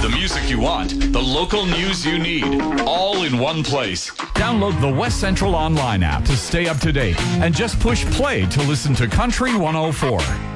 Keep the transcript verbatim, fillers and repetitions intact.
The music you want, the local news you need, all in one place. Download the West Central Online app to stay up to date and just push play to listen to Country one oh four.